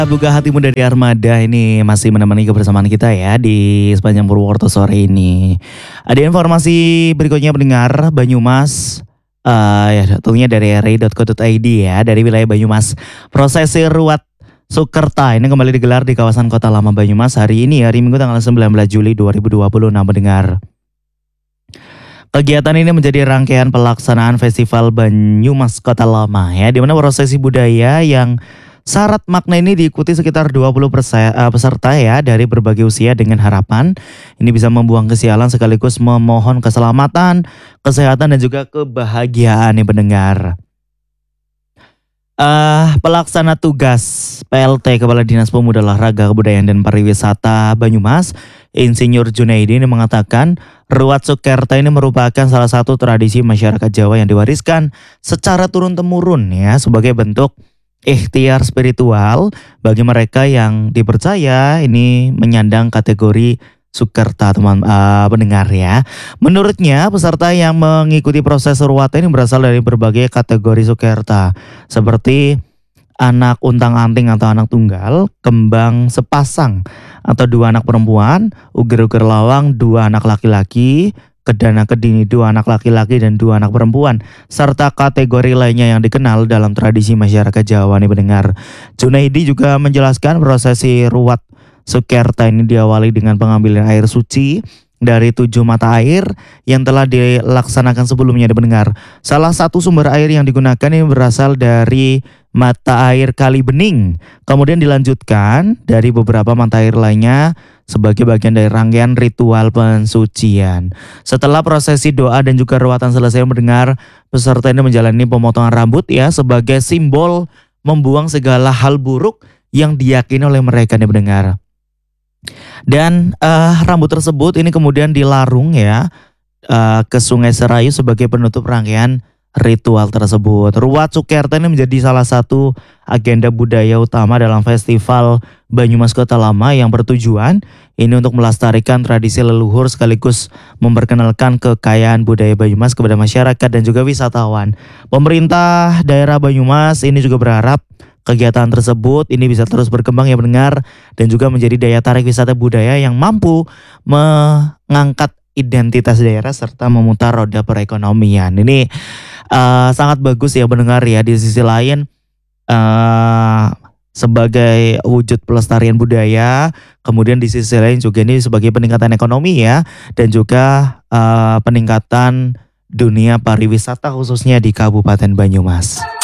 Buka hatimu dari Armada ini masih menemani kebersamaan kita ya di sepanjang Purwokerto sore ini. Ada informasi berikutnya pendengar Banyumas, ya tentunya dari ri.co.id ya, dari wilayah Banyumas. Prosesi ruat Sukerta ini kembali digelar di kawasan Kota Lama Banyumas hari ini, hari Minggu tanggal 19 Juli 2026 pendengar. Kegiatan ini menjadi rangkaian pelaksanaan Festival Banyumas Kota Lama ya, di mana prosesi budaya yang syarat makna ini diikuti sekitar 20 peserta ya dari berbagai usia dengan harapan ini bisa membuang kesialan sekaligus memohon keselamatan, kesehatan dan juga kebahagiaan nih pendengar. Pelaksana tugas PLT Kepala Dinas Pemuda Olahraga Kebudayaan dan Pariwisata Banyumas, Insinyur Junaidi ini mengatakan Ruat Sukerta ini merupakan salah satu tradisi masyarakat Jawa yang diwariskan secara turun-temurun ya sebagai bentuk ikhtiar spiritual bagi mereka yang dipercaya ini menyandang kategori Sukerta pendengar ya. Menurutnya peserta yang mengikuti proses ruat ini berasal dari berbagai kategori Sukerta seperti anak untang-anting atau anak tunggal, kembang sepasang atau dua anak perempuan, uger-uger lawang dua anak laki-laki, kedana kedini dua anak laki-laki dan dua anak perempuan, serta kategori lainnya yang dikenal dalam tradisi masyarakat Jawa nih pendengar. Junaidi juga menjelaskan prosesi ruat Sukerta ini diawali dengan pengambilan air suci dari 7 mata air yang telah dilaksanakan sebelumnya nih pendengar. Salah satu sumber air yang digunakan ini berasal dari mata air Kali Bening, kemudian dilanjutkan dari beberapa mata air lainnya sebagai bagian dari rangkaian ritual pensucian. Setelah prosesi doa dan juga ruatan selesai mendengar, peserta ini menjalani pemotongan rambut ya sebagai simbol membuang segala hal buruk yang diyakini oleh mereka nih mendengar. Dan rambut tersebut ini kemudian dilarung ya ke Sungai Serayu sebagai penutup rangkaian ritual tersebut. Ruat Sukerta ini menjadi salah satu agenda budaya utama dalam Festival Banyumas Kota Lama yang bertujuan ini untuk melestarikan tradisi leluhur sekaligus memperkenalkan kekayaan budaya Banyumas kepada masyarakat dan juga wisatawan. Pemerintah daerah Banyumas ini juga berharap kegiatan tersebut ini bisa terus berkembang ya pendengar dan juga menjadi daya tarik wisata budaya yang mampu mengangkat identitas daerah serta memutar roda perekonomian. Ini sangat bagus ya pendengar ya. Di sisi lain sebagai wujud pelestarian budaya, kemudian di sisi lain juga ini sebagai peningkatan ekonomi ya dan juga peningkatan dunia pariwisata khususnya di Kabupaten Banyumas.